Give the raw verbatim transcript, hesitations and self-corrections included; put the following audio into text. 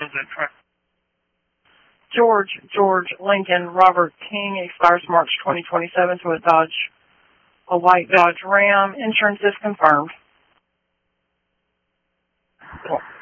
owns that truck? George, George Lincoln Robert King, expires March twenty twenty-seven to a Dodge, a white Dodge Ram. Insurance is confirmed. Cool.